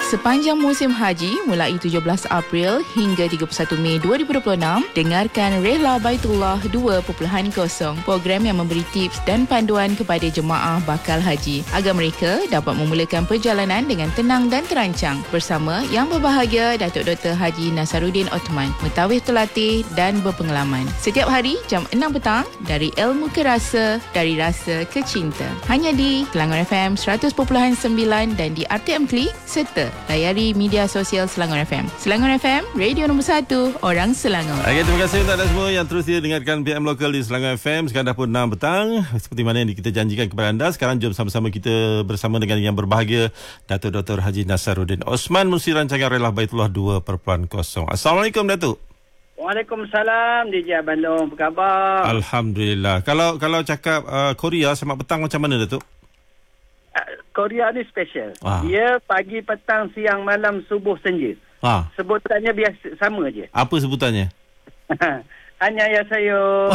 Sepanjang musim haji mulai 17 April hingga 31 Mei 2026, dengarkan Rehla Baitullah 2.0, program yang memberi tips dan panduan kepada jemaah bakal haji agar mereka dapat memulakan perjalanan dengan tenang dan terancang bersama Yang Berbahagia Datuk Dr. Haji Nasaruddin Othman, mutawif terlatih dan berpengalaman. Setiap hari jam 6 petang, dari ilmu ke rasa, dari rasa ke cinta. Hanya di Selangor FM 100.9 dan di RTM Klik, serta layari media sosial Selangor FM. Selangor FM, radio nombor 1 orang Selangor. Okay, terima kasih untuk anda semua yang terus dengarkan PM Lokal di Selangor FM. Sekarang dah pun 6 petang. Seperti mana yang kita janjikan kepada anda, sekarang jom sama-sama kita bersama dengan Yang Berbahagia Datuk Dr. Haji Nasaruddin Othman, Musi Rancangan Rehla Baitullah 2.0. Assalamualaikum Datuk. Waalaikumsalam DJ Bandung, apa khabar? Alhamdulillah. Kalau cakap Korea selamat petang macam mana Datuk? Korea ni special. Dia pagi, petang, siang, malam, subuh, senja. Sebutannya biasa sama je. Apa sebutannya? Annyeonghaseyo.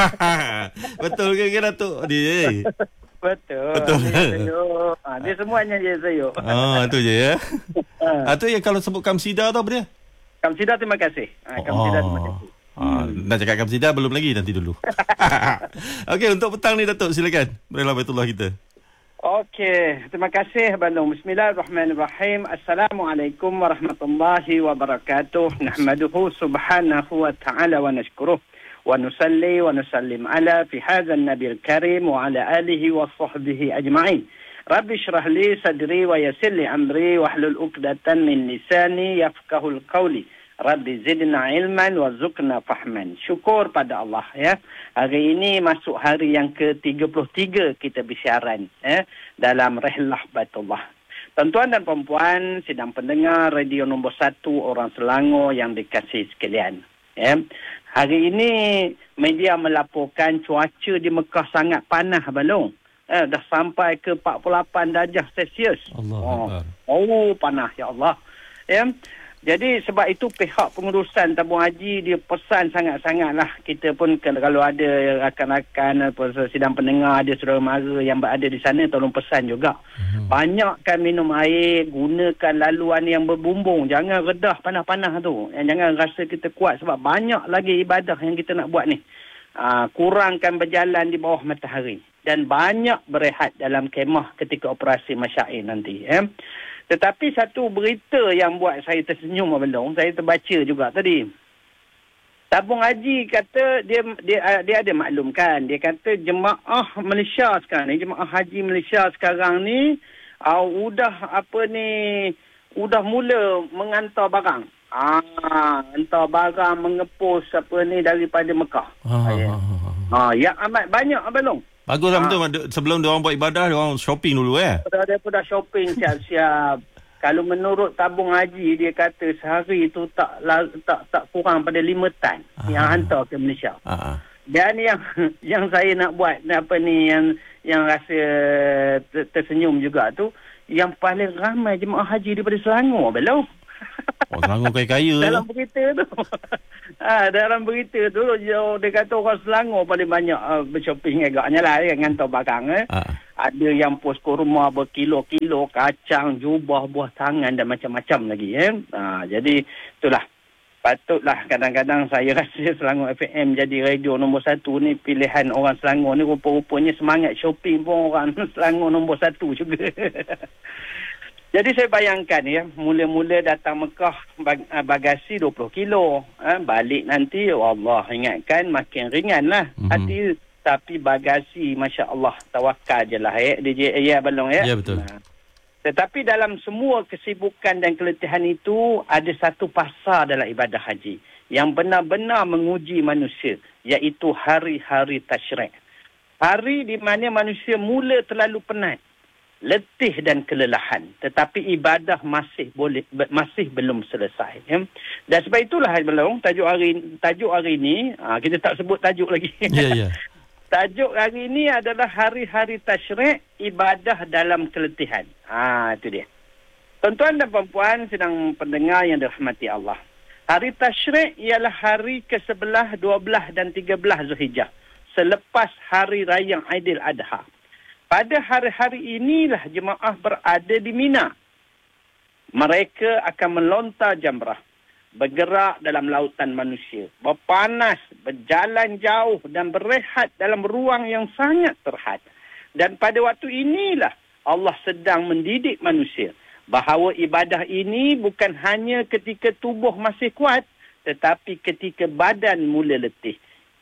Betul ke Datuk? Dia. Betul. Dia semuanya annyeonghaseyo. Itu je ya. Itu yang kalau sebut kamsida tu apa dia? Kamsida terima kasih. Kamsida terima kasih. Nak cakap kamsida belum lagi, nanti dulu. Okey, untuk petang ni Datuk, silakan. Rehla Baitullah kita. Okey, terima kasih Bandung. Bismillahirrahmanirrahim. Assalamualaikum warahmatullahi wabarakatuh. Nahmaduhu subhanahu wa ta'ala wa nashkuruh wa nusalli wa nusallim ala fi hadzal nabiyil karim wa ala alihi wa sahbihi ajma'in. Rabbi shrah li sadri wa yassir li amri wahlul 'uqdatan min lisani yafqahul qawli. Rabbi zidna ilman warzuqna fahman. Syukur pada Allah ya. Hari ini masuk hari yang ke-33 kita bersiaran dalam Rehla Baitullah. Tuan-tuan dan puan-puan, sidang pendengar radio nombor 1 orang Selangor yang dikasihi sekalian. Hari ini media melaporkan cuaca di Mekah sangat panas Balong. Dah sampai ke 48 darjah Celsius. Allah. Panas ya Allah. Jadi sebab itu pihak pengurusan tabung haji dia pesan sangat-sangatlah. Kita pun kalau ada rakan-rakan sidang pendengar, ada saudara mara yang berada di sana, tolong pesan juga. Banyakkan minum air, gunakan laluan yang berbumbung. Jangan redah panas-panas tu. Jangan rasa kita kuat sebab banyak lagi ibadah yang kita nak buat ni. Kurangkan berjalan di bawah matahari. Dan banyak berehat dalam kemah ketika operasi masyair nanti. Tetapi satu berita yang buat saya tersenyum Abang, saya terbaca juga tadi. Tabung haji kata dia ada maklumkan. Dia kata jemaah Malaysia sekarang ni, jemaah haji Malaysia sekarang ni udah mula mengantar barang. Hantar barang mengepus daripada Mekah. Yang amat banyak Abang. Bagus lah betul. Sebelum diorang buat ibadah, diorang shopping dulu Dah shopping siap-siap. Kalau menurut tabung haji, dia kata sehari itu tak kurang pada 5 tan yang hantar ke Malaysia. Dan yang saya nak buat yang rasa tersenyum juga tu, yang paling ramai jemaah haji daripada Selangor belum. Selangor kaya-kaya dalam berita tu. Dalam berita tu dia kata orang Selangor paling banyak bershopping agaknya lah ngantar barang. Ada yang pos kurma berkilo-kilo, kacang, jubah, buah tangan dan macam-macam lagi. Jadi itulah. Patutlah kadang-kadang saya rasa Selangor FM jadi radio nombor 1 ni, pilihan orang Selangor ni rupa-rupanya semangat shopping pun orang Selangor nombor 1 juga. Jadi saya bayangkan mula-mula datang Mekah bagasi 20 kilo. Balik nanti, Allah ingatkan makin ringan lah hati. Tapi bagasi, Masya Allah, tawakal je lah DJ Balong Ya betul. Tetapi dalam semua kesibukan dan keletihan itu, ada satu pasal dalam ibadah haji yang benar-benar menguji manusia, iaitu hari-hari tasyrik. Hari di mana manusia mula terlalu penat, letih dan kelelahan, tetapi ibadah masih belum selesai. Dan sebab itulah Balong, tajuk hari ini kita tak sebut tajuk lagi. Ya. Tajuk hari ini adalah hari-hari tasyrik, ibadah dalam keletihan. Itu dia. Tuan-tuan dan puan-puan sedang pendengar yang dirahmati Allah. Hari tasyrik ialah hari ke-11, 12 dan 13 Zulhijjah, selepas hari raya Aidiladha. Pada hari-hari inilah jemaah berada di Mina. Mereka akan melontar jamrah, bergerak dalam lautan manusia, berpanas, berjalan jauh dan berehat dalam ruang yang sangat terhad. Dan pada waktu inilah Allah sedang mendidik manusia bahawa ibadah ini bukan hanya ketika tubuh masih kuat, tetapi ketika badan mula letih,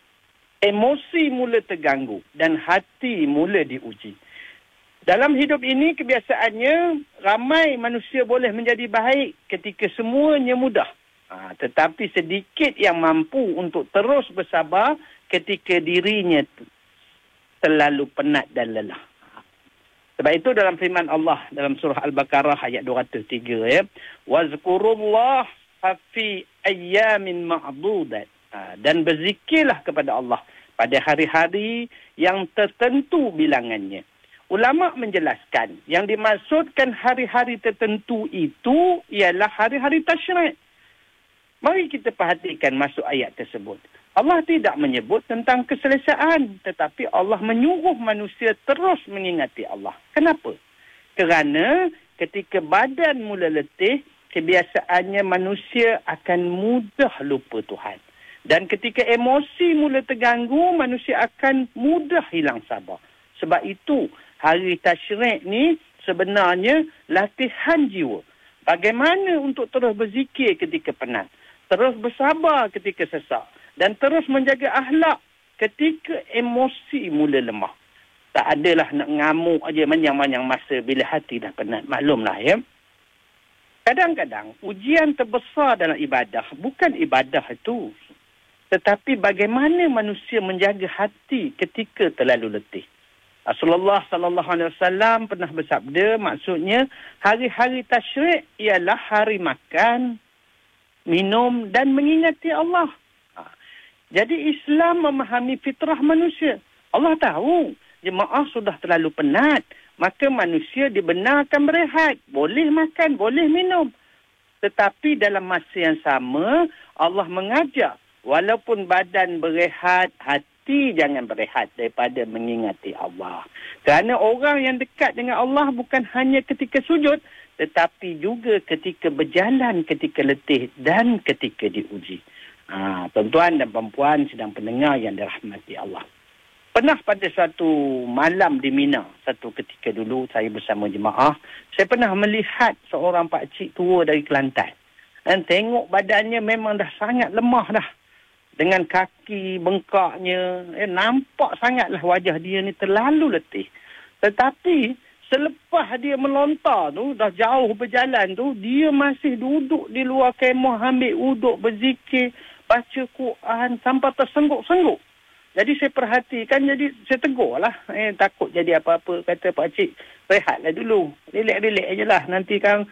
emosi mula terganggu dan hati mula diuji. Dalam hidup ini kebiasaannya ramai manusia boleh menjadi baik ketika semuanya mudah. Tetapi sedikit yang mampu untuk terus bersabar ketika dirinya terlalu penat dan lelah. Sebab itu dalam firman Allah dalam surah Al-Baqarah ayat 203 ya, wazkurullah fi ayyamin ma'dudat, dan berzikirlah kepada Allah pada hari-hari yang tertentu bilangannya. Ulama menjelaskan yang dimaksudkan hari-hari tertentu itu ialah hari-hari tasyrik. Mari kita perhatikan masuk ayat tersebut. Allah tidak menyebut tentang keselesaan, tetapi Allah menyuruh manusia terus mengingati Allah. Kenapa? Kerana ketika badan mula letih, kebiasaannya manusia akan mudah lupa Tuhan. Dan ketika emosi mula terganggu, manusia akan mudah hilang sabar. Sebab itu, hari tasyrik ni sebenarnya latihan jiwa. Bagaimana untuk terus berzikir ketika penat, terus bersabar ketika sesak, dan terus menjaga akhlak ketika emosi mula lemah. Tak adalah nak ngamuk aja manjang-manjang masa bila hati dah penat. Maklumlah ya. Kadang-kadang ujian terbesar dalam ibadah bukan ibadah itu, tetapi bagaimana manusia menjaga hati ketika terlalu letih. Rasulullah sallallahu alaihi wasallam pernah bersabda, maksudnya hari-hari tasyrik ialah hari makan, minum dan mengingati Allah. Jadi Islam memahami fitrah manusia. Allah tahu jemaah sudah terlalu penat, maka manusia dibenarkan berehat, boleh makan, boleh minum. Tetapi dalam masa yang sama, Allah mengajak walaupun badan berehat, hati jangan berehat daripada mengingati Allah. Kerana orang yang dekat dengan Allah bukan hanya ketika sujud, tetapi juga ketika berjalan, ketika letih dan ketika diuji. Tuan-tuan dan perempuan sedang pendengar yang dirahmati Allah. Pernah pada satu malam di Mina, satu ketika dulu saya bersama jemaah, saya pernah melihat seorang pakcik tua dari Kelantan. Dan tengok badannya memang dah sangat lemah dah. Dengan kaki bengkaknya, nampak sangatlah wajah dia ni terlalu letih. Tetapi selepas dia melontar tu, dah jauh berjalan tu, dia masih duduk di luar kemah, ambil uduk, berzikir, baca Quran sampai tersengguk-sengguk. Jadi saya perhatikan, jadi saya tegur lah. Takut jadi apa-apa. Kata pakcik, rehatlah dulu. Relax-relax je lah. Nanti kan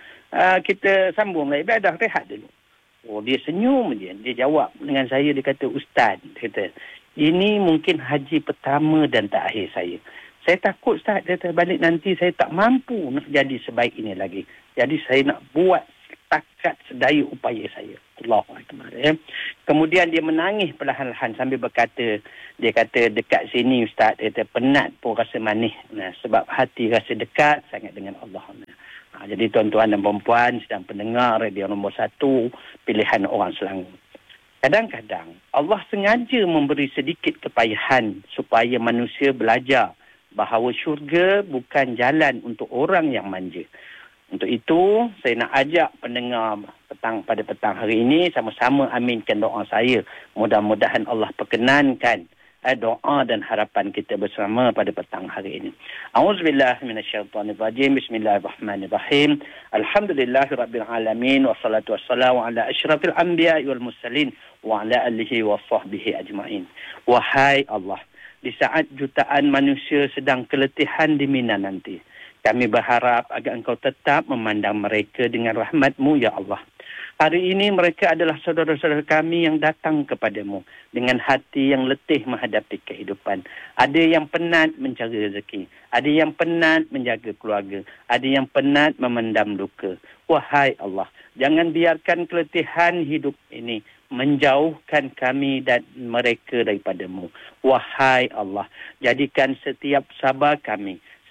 kita sambung lah ibadah, rehat dulu. Oh, dia senyum je. Dia jawab dengan saya, dia kata, Ustaz, dia kata, ini mungkin haji pertama dan terakhir saya. Saya takut, Ustaz, dia kata, balik nanti saya tak mampu nak jadi sebaik ini lagi. Jadi saya nak buat takat sedaya upaya saya. Allahu Akbar. Ya. Kemudian dia menangis perlahan-lahan sambil berkata, dia kata, dekat sini Ustaz, dia kata, penat pun rasa manis. Sebab hati rasa dekat sangat dengan Allah. Jadi tuan-tuan dan perempuan sedang pendengar radio nombor 1, pilihan orang Selangor. Kadang-kadang Allah sengaja memberi sedikit kepayahan supaya manusia belajar bahawa syurga bukan jalan untuk orang yang manja. Untuk itu, saya nak ajak pendengar pada petang hari ini sama-sama aminkan doa saya. Mudah-mudahan Allah perkenankan doa dan harapan kita bersama pada petang hari ini. A'udzubillahi minasyaitonirrajim. Bismillahirrahmanirrahim. Alhamdulillahirabbil alamin wassalatu wassalamu ala asyrafil anbiya'i wal mursalin wa ala alihi wa sahbihi ajmain. Wahai Allah, di saat jutaan manusia sedang keletihan di Mina nanti, kami berharap agar Engkau tetap memandang mereka dengan rahmat-Mu, Ya Allah. Hari ini mereka adalah saudara-saudara kami yang datang kepadamu dengan hati yang letih menghadapi kehidupan. Ada yang penat mencari rezeki. Ada yang penat menjaga keluarga. Ada yang penat memendam luka. Wahai Allah, jangan biarkan keletihan hidup ini menjauhkan kami dan mereka daripadamu. Wahai Allah, jadikan setiap sabar kami,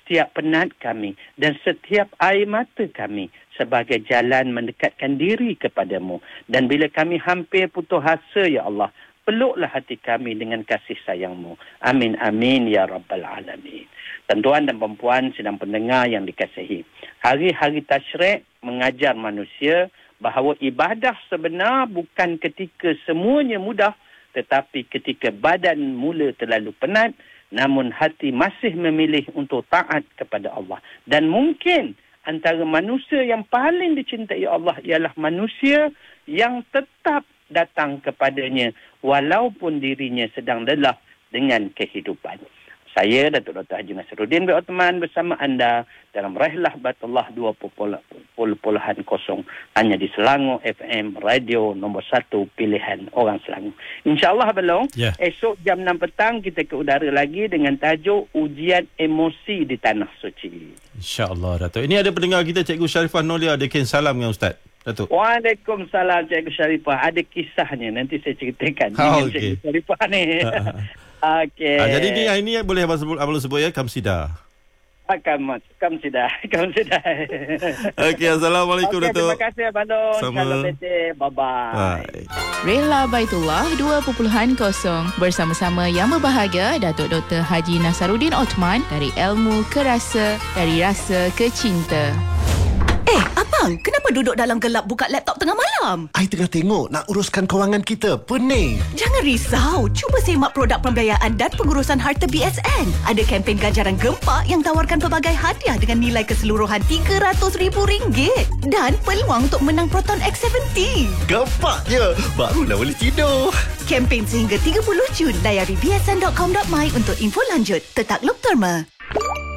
setiap penat kami dan setiap air mata kami sebagai jalan mendekatkan diri kepadamu. Dan bila kami hampir putus asa, ya Allah, peluklah hati kami dengan kasih sayangmu. Amin, amin, ya Rabbal Alamin. Tuan-tuan dan perempuan sedang pendengar yang dikasihi, hari-hari tasyrik mengajar manusia bahawa ibadah sebenar bukan ketika semuanya mudah, tetapi ketika badan mula terlalu penat, namun hati masih memilih untuk taat kepada Allah. Dan mungkin antara manusia yang paling dicintai Allah ialah manusia yang tetap datang kepadanya walaupun dirinya sedang lelah dengan kehidupan. Saya, Datuk Dr. Haji Nasaruddin bin Othman bersama anda dalam Rehlah Baitullah 2.0 hanya di Selangor FM, radio nombor 1 pilihan orang Selangor. InsyaAllah Balong, esok jam 6 petang kita ke udara lagi dengan tajuk Ujian Emosi di Tanah Suci. InsyaAllah, Datuk. Ini ada pendengar kita, Cikgu Sharifah Nolia, ada kirim salam dengan Ustaz. Datuk. Waalaikumsalam Cikgu Sharifah. Ada kisahnya, nanti saya ceritakan dengan Cikgu Sharifah ni. Okey. Jadi ini boleh abang sebut ya, Kamsida. Kamsida. Okey, assalamualaikum Datuk. Terima kasih Abang. Shalom bete. Bye-bye. Rehlah Baitullah 2.0 bersama-sama yang berbahagia Datuk Dr. Haji Nasaruddin Othman, dari ilmu ke rasa, dari rasa ke cinta. Abang, kenapa duduk dalam gelap buka laptop tengah malam? I tengah tengok nak uruskan kewangan kita. Pening. Jangan risau. Cuba semak produk pembiayaan dan pengurusan harta BSN. Ada kempen ganjaran gempak yang tawarkan pelbagai hadiah dengan nilai keseluruhan RM300,000 dan peluang untuk menang Proton X70. Gempaknya. Barulah boleh tidur. Kempen sehingga 30 Jun. Layari bsn.com.my untuk info lanjut. Tetak Lok Terma.